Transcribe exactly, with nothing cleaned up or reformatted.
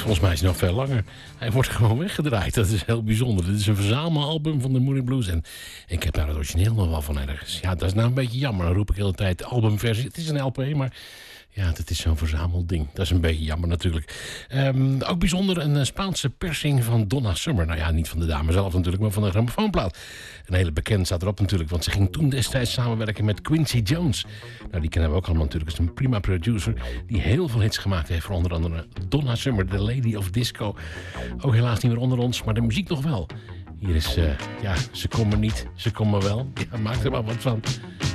Volgens mij is hij nog veel langer. Hij wordt gewoon weggedraaid. Dat is heel bijzonder. Dit is een verzamelalbum van de Moody Blues. En ik heb daar het origineel nog wel van ergens. Ja, dat is nou een beetje jammer. Dan roep ik de hele tijd de albumversie. Het is een L P, maar... ja, dat is zo'n verzamelding. Dat is een beetje jammer natuurlijk. Um, ook bijzonder een Spaanse persing van Donna Summer. Nou ja, niet van de dame zelf natuurlijk, maar van de grammofoonplaat. Een hele bekend staat erop natuurlijk, want ze ging toen destijds samenwerken met Quincy Jones. Nou, die kennen we ook allemaal natuurlijk. Dat is een prima producer die heel veel hits gemaakt heeft. Voor onder andere Donna Summer, The Lady of Disco. Ook helaas niet meer onder ons, maar de muziek nog wel. Hier is, uh, ja, ze komen niet, ze komen wel. Ja, maak er maar wat van.